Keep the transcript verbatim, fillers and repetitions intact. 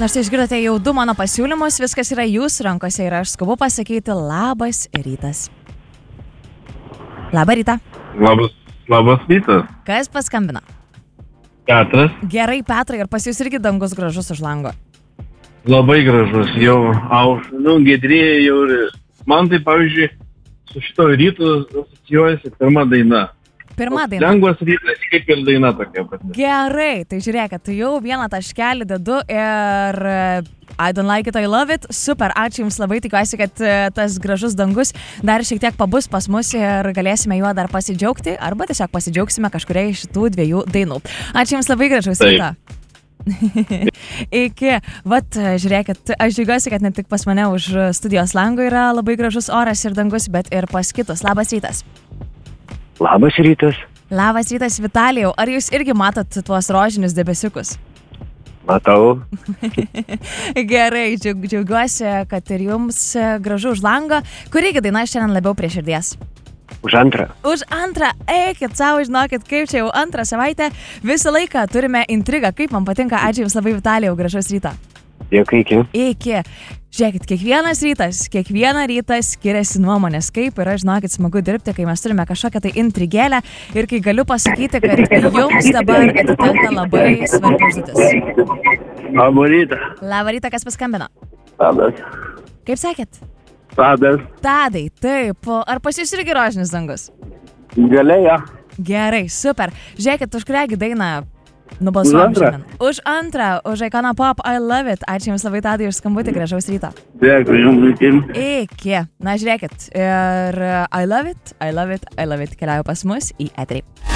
Nors tai išgirdote jau du mano pasiūlymus, viskas yra jūsų rankose ir aš skubu pasakyti labas rytas. Labą rytą. Labas, labas rytas. Kas paskambino? Petras. Gerai, Petrai, ir pas jūs irgi dangus gražus už lango. Labai gražus, jau auš, nu, giedrėja jau ir man tai, pavyzdžiui, su šito rytu asocijuojasi pirma daina. Pirma daina. Lengvas rytas, kaip ir daina tokia pati. Gerai, tai žiūrėkit, tai jau vieną taškelį dedu ir I don't like it, I love it. Super, ačiū Jums labai, tikiuosi, kad tas gražus dangus dar šiek tiek pabus pas mus ir galėsime juo dar pasidžiaugti arba tiesiog pasidžiaugsime kažkuriai iš šitų dviejų dainų. Ačiū Jums labai, gražaus ryto. Iki, vat, žiūrėkit, aš džiaugiuosi, kad ne tik pas mane už studijos lango yra labai gražus oras ir dangus, bet ir pas kitus. Labas rytas. Labas rytas. Labas rytas, Vitalijau. Ar jūs irgi matot tuos rožinius debesiukus? Matau. Gerai, džiaug, džiaugiuosi, kad ir jums gražu už langą. Kurigi daina šiandien labiau prie širdies? Už antrą. Už antrą. Eikit savo, žinokit, kaip čia jau antrą savaitę. Visą laiką turime intrigą. Kaip man patinka. Ačiū Jums labai, Vitalijau. Gražus ryto. Dėkui, iki. Iki. Žiūrėkit, kiekvienas rytas, kiekvieną rytą skiriasi nuomonės, kaip yra, žinokit, smagu dirbti, kai mes turime kažkokią tai intrigėlę ir kai galiu pasakyti, kad jums dabar atitenka labai svarbi užduotis. Labą rytą. Labą rytą, kas paskambino? Tadas. Kaip sakėt? Tadas. Tadai, taip. Ar pas jūs irgi rožinis dangus? Galėjo. Gerai, super. Žiūrėkit, už kurią dainą nubalsuojam šiandien. Už antrą, už Icona Pop, I love it. Ačiū Jums labai, Tadai, už skambutį, gražaus ryto. Dėkui, Jums iki. Iki. Na, žiūrėkit, ir I love it, I love it, I love it keliauju pas mus į eterį.